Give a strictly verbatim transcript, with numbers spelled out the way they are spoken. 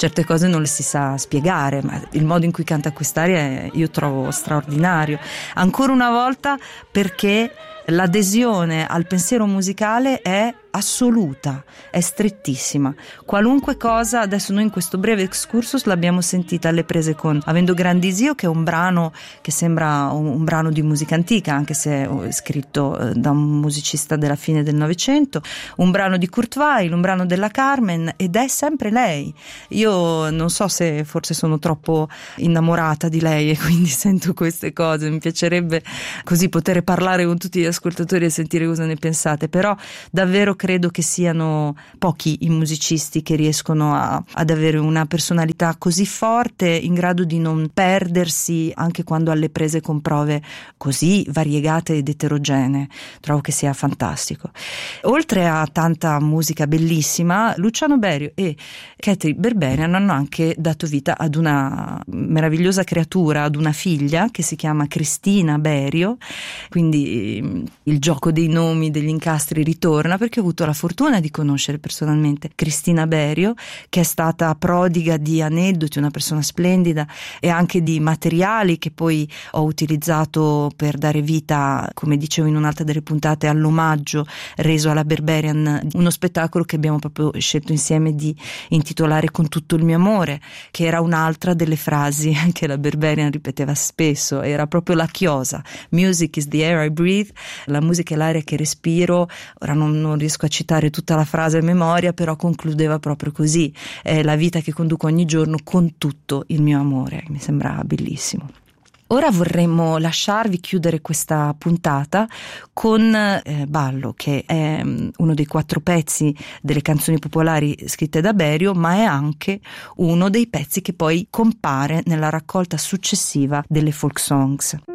certe cose non le si sa spiegare, ma il modo in cui canta quest'aria è, io trovo straordinario, ancora una volta, perché l'adesione al pensiero musicale è assoluta, è strettissima. Qualunque cosa, adesso noi in questo breve excursus l'abbiamo sentita alle prese con Avendo grandi zio, che è un brano che sembra un, un brano di musica antica, anche se è scritto eh, da un musicista della fine del Novecento, un brano di Kurt Weill, un brano della Carmen, ed è sempre lei. Io non so se forse sono troppo innamorata di lei e quindi sento queste cose, mi piacerebbe così poter parlare con tutti gli ascoltatori e sentire cosa ne pensate, però davvero credo che siano pochi i musicisti che riescono a, ad avere una personalità così forte, in grado di non perdersi anche quando alle prese con prove così variegate ed eterogenee. Trovo che sia fantastico. Oltre a tanta musica bellissima, Luciano Berio e Katy Berberian hanno anche dato vita ad una meravigliosa creatura, ad una figlia che si chiama Cristina Berio, quindi il gioco dei nomi, degli incastri ritorna, perché ho avuto la fortuna di conoscere personalmente Cristina Berio, che è stata prodiga di aneddoti, una persona splendida, e anche di materiali che poi ho utilizzato per dare vita, come dicevo in un'altra delle puntate, all'omaggio reso alla Berberian, uno spettacolo che abbiamo proprio scelto insieme di intitolare Con tutto il mio amore, che era un'altra delle frasi che la Berberian ripeteva spesso, era proprio la chiosa: music is the air I breathe, la musica è l'aria che respiro. Ora non, non riesco a citare tutta la frase a memoria, però concludeva proprio così: è la vita che conduco ogni giorno con tutto il mio amore. Mi sembra bellissimo. Ora vorremmo lasciarvi, chiudere questa puntata con eh, Ballo, che è um, uno dei quattro pezzi delle canzoni popolari scritte da Berio, ma è anche uno dei pezzi che poi compare nella raccolta successiva delle folk songs.